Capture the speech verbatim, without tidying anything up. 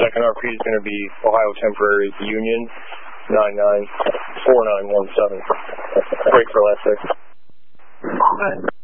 second R P is going to be Ohio Temporary Union nine nine four nine one seven. Break for last six.